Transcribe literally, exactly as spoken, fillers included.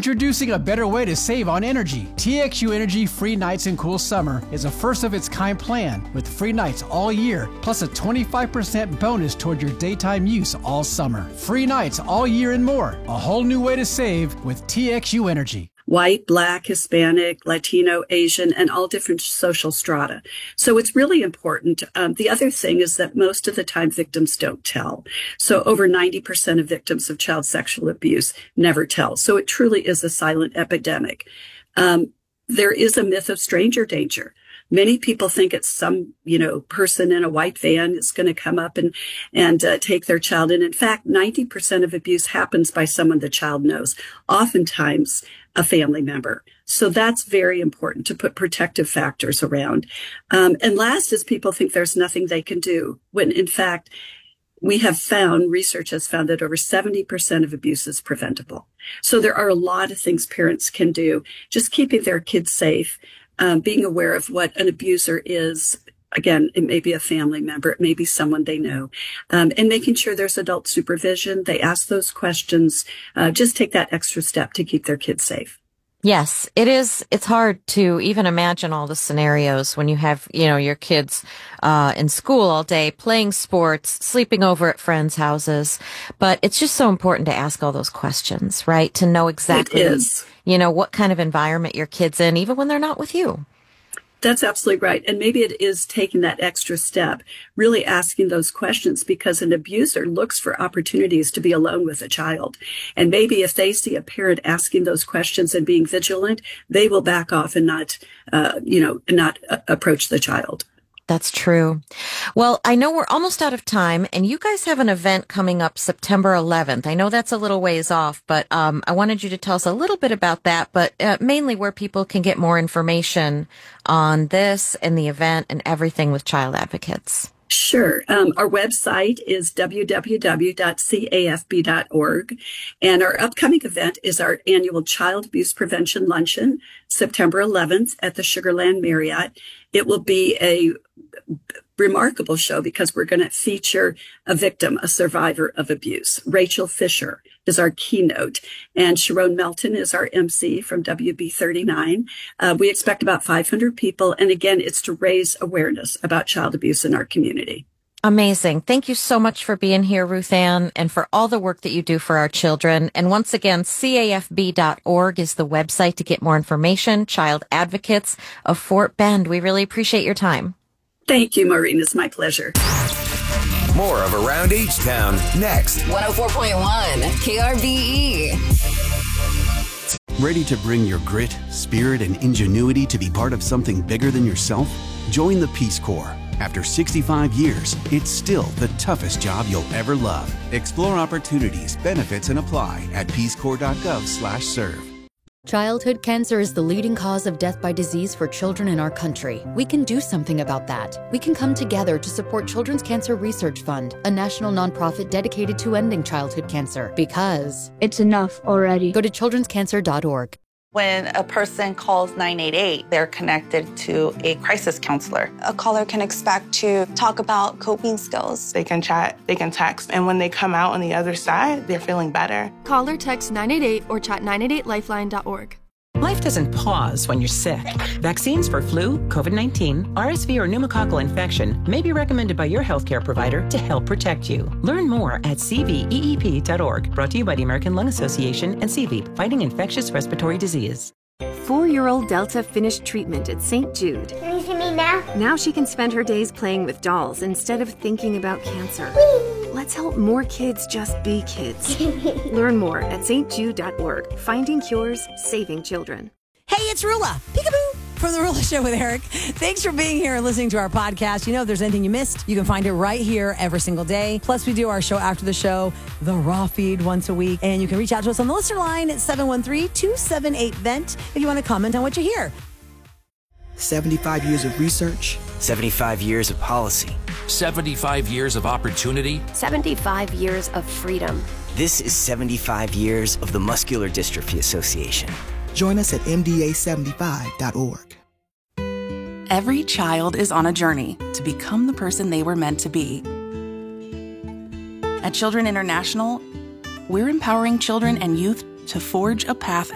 Introducing a better way to save on energy. T X U Energy Free Nights and Cool Summer is a first-of-its-kind plan with free nights all year, plus a twenty-five percent bonus toward your daytime use all summer. Free nights all year and more. A whole new way to save with T X U Energy. White, Black, Hispanic, Latino, Asian, and all different social strata. So it's really important. Um, the other thing is that most of the time victims don't tell. So over ninety percent of victims of child sexual abuse never tell. So it truly is a silent epidemic. Um, there is a myth of stranger danger. Many people think it's some, you know, person in a white van is going to come up and, and uh, take their child. And in fact, ninety percent of abuse happens by someone the child knows, oftentimes a family member. So that's very important to put protective factors around. Um, and last is people think there's nothing they can do, when in fact, we have found, research has found that over seventy percent of abuse is preventable. So there are a lot of things parents can do, just keeping their kids safe, um, being aware of what an abuser is. Again, it may be a family member, it may be someone they know, um, and making sure there's adult supervision. They ask those questions, uh, just take that extra step to keep their kids safe. Yes, it is. It's hard to even imagine all the scenarios when you have, you know, your kids uh in school all day, playing sports, sleeping over at friends' houses. But it's just so important to ask all those questions, right? To know exactly, it is. you know, what kind of environment your kid's in, even when they're not with you. That's absolutely right. And maybe it is taking that extra step, really asking those questions, because an abuser looks for opportunities to be alone with a child. And maybe if they see a parent asking those questions and being vigilant, they will back off and not, uh, you know, not uh, approach the child. That's true. Well, I know we're almost out of time, and you guys have an event coming up September eleventh. I know that's a little ways off, but um, I wanted you to tell us a little bit about that, but uh, mainly where people can get more information on this and the event and everything with Child Advocates. Sure. Um, our website is w w w dot c a f b dot org. And our upcoming event is our annual Child Abuse Prevention Luncheon, September eleventh at the Sugar Land Marriott. It will be a remarkable show because we're going to feature a victim, a survivor of abuse. Rachel Fisher is our keynote, and Sharon Melton is our M C from W B thirty-nine. Uh, we expect about five hundred people. And again, it's to raise awareness about child abuse in our community. Amazing. Thank you so much for being here, Ruth Ann, and for all the work that you do for our children. And once again, C A F B dot org is the website to get more information. Child Advocates of Fort Bend. We really appreciate your time. Thank you, Maureen. It's my pleasure. More of Around H-Town next. one oh four point one K R B E. Ready to bring your grit, spirit, and ingenuity to be part of something bigger than yourself? Join the Peace Corps. After sixty-five years, it's still the toughest job you'll ever love. Explore opportunities, benefits, and apply at peace corps dot gov slash serve. Childhood cancer is the leading cause of death by disease for children in our country. We can do something about that. We can come together to support Children's Cancer Research Fund, a national nonprofit dedicated to ending childhood cancer. Because it's enough already. Go to children's cancer dot org. When a person calls nine eight eight, they're connected to a crisis counselor. A caller can expect to talk about coping skills. They can chat, they can text, and when they come out on the other side, they're feeling better. Call or text nine eight eight or chat nine eight eight lifeline dot org. Life doesn't pause when you're sick. Vaccines for flu, COVID nineteen, R S V, or pneumococcal infection may be recommended by your healthcare provider to help protect you. Learn more at c v e e p dot org. Brought to you by the American Lung Association and C V, fighting infectious respiratory disease. Four-year-old Delta finished treatment at Saint Jude. Can you see me now? Now she can spend her days playing with dolls instead of thinking about cancer. Whee! Let's help more kids just be kids. Learn more at s t jude dot org. Finding cures, saving children. Hey, it's Rula. Peekaboo. From The Rula Show with Eric. Thanks for being here and listening to our podcast. You know, if there's anything you missed, you can find it right here every single day. Plus, we do our show after the show, the Raw Feed, once a week. And you can reach out to us on the listener line at seven one three, two seven eight, V E N T if you want to comment on what you hear. seventy-five years of research. seventy-five years of policy. seventy-five years of opportunity. seventy-five years of freedom. This is seventy-five years of the Muscular Dystrophy Association. Join us at m d a seventy-five dot org. Every child is on a journey to become the person they were meant to be. At Children International, we're empowering children and youth to forge a path